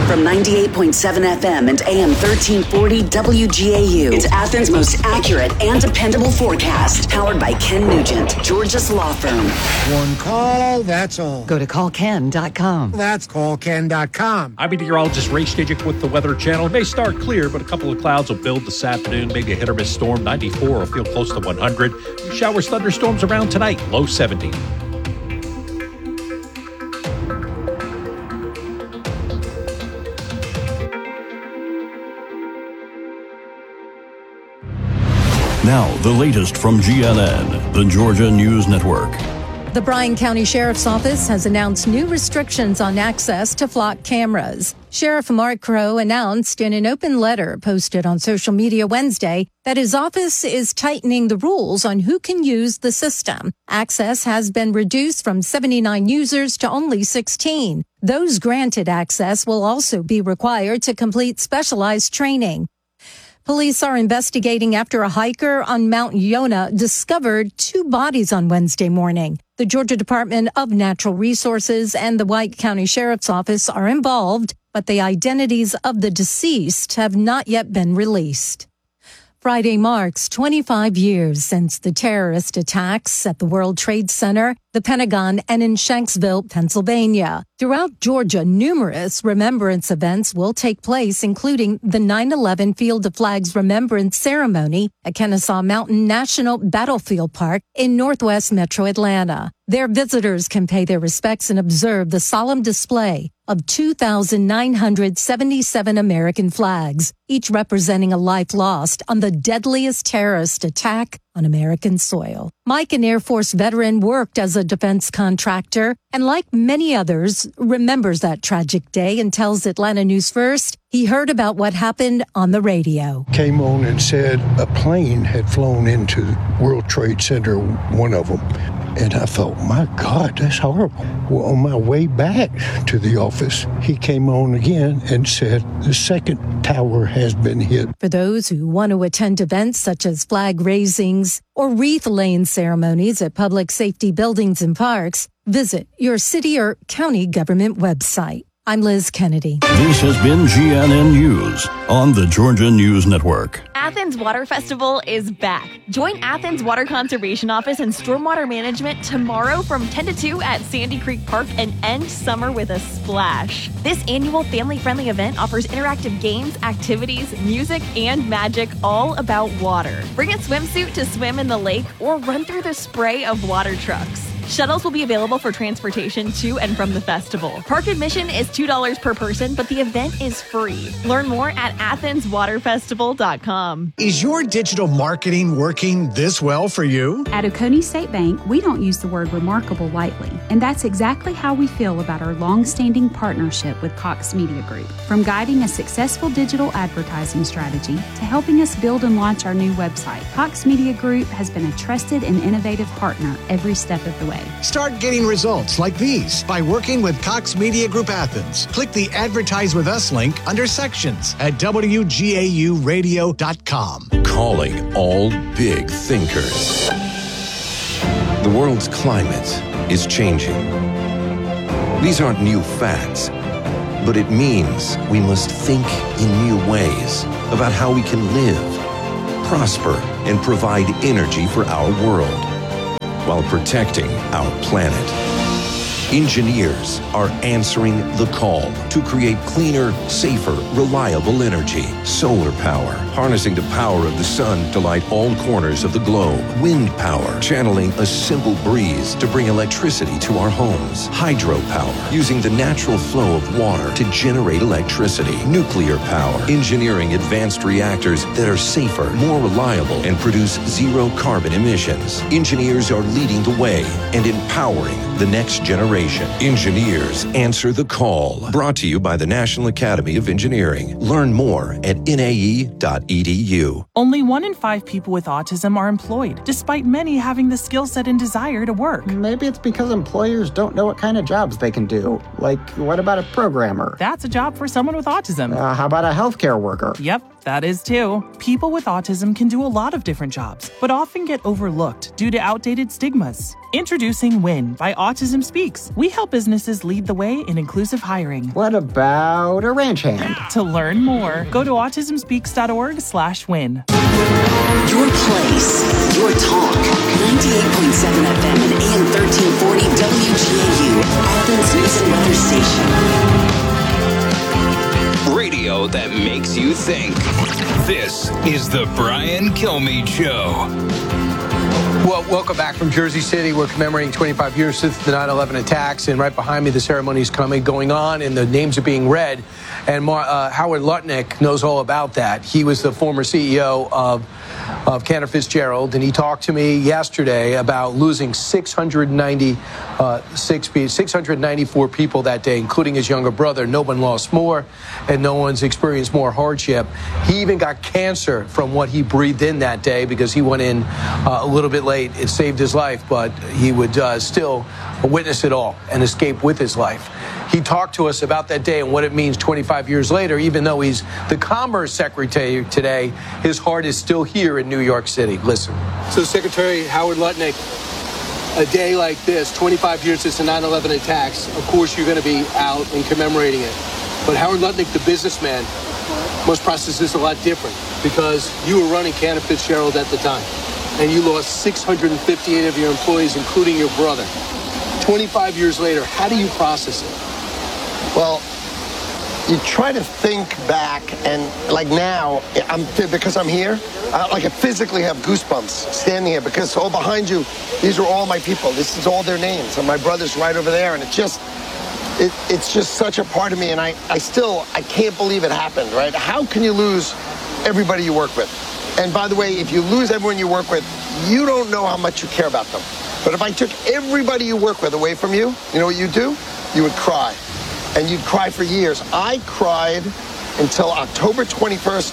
From 98.7 FM and AM 1340 WGAU, it's Athens' most accurate and dependable forecast. Powered by Ken Nugent, Georgia's law firm. One call, that's all. Go to callken.com. That's callken.com. I'm meteorologist Ray Stajic with the Weather Channel. It may start clear, but a couple of clouds will build this afternoon. Maybe a hit or miss storm. 94 will feel close to 100. Showers, thunderstorms around tonight. Low 70. Now, the latest from GNN, the Georgia News Network. The Bryan County Sheriff's Office has announced new restrictions on access to flock cameras. Sheriff Mark Crow announced in an open letter posted on social media Wednesday that his office is tightening the rules on who can use the system. Access has been reduced from 79 users to only 16. Those granted access will also be required to complete specialized training. Police are investigating after a hiker on Mount Yonah discovered 2 bodies on Wednesday morning. The Georgia Department of Natural Resources and the White County Sheriff's Office are involved, but the identities of the deceased have not yet been released. Friday marks 25 years since the terrorist attacks at the World Trade Center, the Pentagon, and in Shanksville, Pennsylvania. Throughout Georgia, numerous remembrance events will take place, including the 9/11 Field of Flags Remembrance Ceremony at Kennesaw Mountain National Battlefield Park in northwest metro Atlanta. There, visitors can pay their respects and observe the solemn display of 2,977 American flags, each representing a life lost on the deadliest terrorist attack on American soil. Mike, an Air Force veteran, worked as a defense contractor and, like many others, remembers that tragic day and tells Atlanta News First he heard about what happened on the radio. Came on and said a plane had flown into World Trade Center, one of them. And I thought, my God, that's horrible. Well, on my way back to the office, he came on again and said the second tower has been hit. For those who want to attend events such as flag raisings or wreath-laying ceremonies at public safety buildings and parks, visit your city or county government website. I'm Liz Kennedy. This has been GNN News on the Georgia News Network. Athens Water Festival is back. Join Athens Water Conservation Office and Stormwater Management tomorrow from 10 to 2 at Sandy Creek Park and end summer with a splash. This annual family-friendly event offers interactive games, activities, music, and magic all about water. Bring a swimsuit to swim in the lake or run through the spray of water trucks. Shuttles will be available for transportation to and from the festival. Park admission is $2 per person, but the event is free. Learn more at athenswaterfestival.com. Is your digital marketing working this well for you? At Oconee State Bank, we don't use the word remarkable lightly, and that's exactly how we feel about our long-standing partnership with Cox Media Group. From guiding a successful digital advertising strategy to helping us build and launch our new website, Cox Media Group has been a trusted and innovative partner every step of the way. Start getting results like these by working with Cox Media Group Athens. Click the Advertise With Us link under Sections at WGAUradio.com. Calling all big thinkers. The world's climate is changing. These aren't new facts, but it means we must think in new ways about how we can live, prosper, and provide energy for our world, while protecting our planet. Engineers are answering the call to create cleaner, safer, reliable energy. Solar power, harnessing the power of the sun to light all corners of the globe. Wind power, channeling a simple breeze to bring electricity to our homes. Hydropower, using the natural flow of water to generate electricity. Nuclear power, engineering advanced reactors that are safer, more reliable, and produce zero carbon emissions. Engineers are leading the way and empowering the next generation. Engineers answer the call. Brought to you by the National Academy of Engineering. Learn more at nae.edu. Only 1 in 5 people with autism are employed, despite many having the skill set and desire to work. Maybe it's because employers don't know what kind of jobs they can do. Like, what about a programmer? That's a job for someone with autism. How about a healthcare worker? Yep. That is too. People with autism can do a lot of different jobs, but often get overlooked due to outdated stigmas. Introducing WIN by Autism Speaks. We help businesses lead the way in inclusive hiring. What about a ranch hand? To learn more, go to autismspeaks.org/win. Your place, your talk. 98.7 FM and AM 1340 WGAU, Athens News and Weather Station. Radio that makes you think. This is the Brian Kilmeade Show. Well, welcome back from Jersey City. We're commemorating 25 years since the 9/11 attacks, and right behind me, the ceremony is going on, and the names are being read. And Howard Lutnick knows all about that. He was the former CEO of Cantor Fitzgerald, and he talked to me yesterday about losing 694 people that day, including his younger brother. No one lost more, and no one's experienced more hardship. He even got cancer from what he breathed in that day because he went in a little bit late. It saved his life, but he would still witness it all and escape with his life. He talked to us about that day and what it means 25 years later. Even though he's the Commerce Secretary today, his heart is still here in New York City. Listen. So, Secretary Howard Lutnick, a day like this, 25 years since the 9/11 attacks, of course you're going to be out and commemorating it. But Howard Lutnick, the businessman, must process this a lot different because you were running Cantor Fitzgerald at the time, and you lost 658 of your employees, including your brother. 25 years later, how do you process it? Well, you try to think back, and like now, because I'm here, I physically have goosebumps standing here because all behind you, these are all my people. This is all their names, and my brother's right over there, and it's just such a part of me, and I can't believe it happened, right? How can you lose everybody you work with? And by the way, if you lose everyone you work with, you don't know how much you care about them. But if I took everybody you work with away from you, you know what you'd do? You would cry. And you'd cry for years. I cried until October 21st,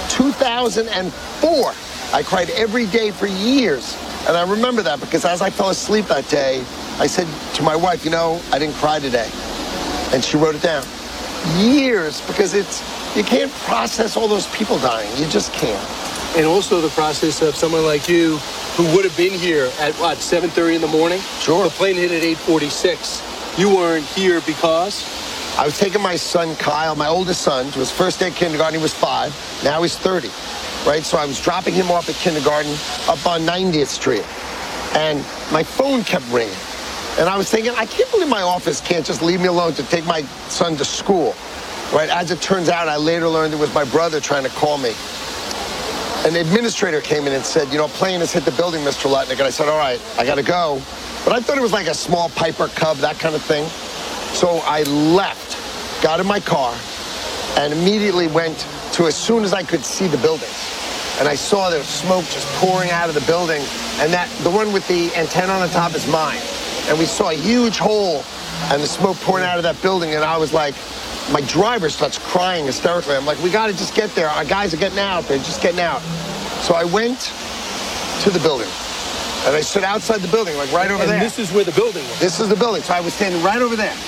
2004. I cried every day for years. And I remember that because as I fell asleep that day, I said to my wife, I didn't cry today. And she wrote it down. Years, because you can't process all those people dying. You just can't. And also the process of someone like you who would have been here at, 7:30 in the morning? Sure. The plane hit at 8:46. You weren't here because? I was taking my son, Kyle, my oldest son, to his first day of kindergarten. He was 5. Now he's 30, right? So I was dropping him off at kindergarten up on 90th Street. And my phone kept ringing. And I was thinking, I can't believe my office can't just leave me alone to take my son to school, right? As it turns out, I later learned it was my brother trying to call me. An administrator came in and said, a plane has hit the building, Mr. Lutnick. And I said, all right, I got to go. But I thought it was like a small Piper Cub, that kind of thing. So I left, got in my car, and immediately went to as soon as I could see the building. And I saw the smoke just pouring out of the building. And the one with the antenna on the top is mine. And we saw a huge hole and the smoke pouring out of that building. And I was like, my driver starts crying hysterically. I'm like, we got to just get there. Our guys are getting out. They're just getting out. So I went to the building. And I stood outside the building, like right over there. And this is where the building was? This is the building. So I was standing right over there.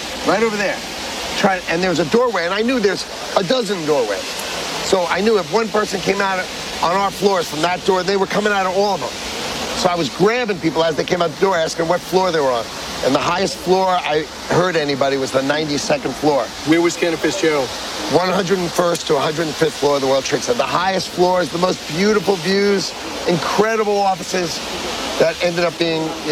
And there was a doorway. And I knew there's a dozen doorways. So I knew if one person came out on our floors from that door, they were coming out of all of them. So I was grabbing people as they came out the door, asking what floor they were on. And the highest floor I heard anybody was the 92nd floor. Where was Cantor Fitzgerald? 101st to 105th floor of the World Trade Center. The highest floors, the most beautiful views, incredible offices that ended up being